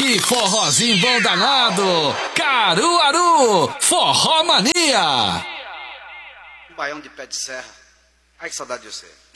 Que forrozinho bom danado! Caruaru, Forró Mania! Um baião de pé de serra. Ai, que saudade de você.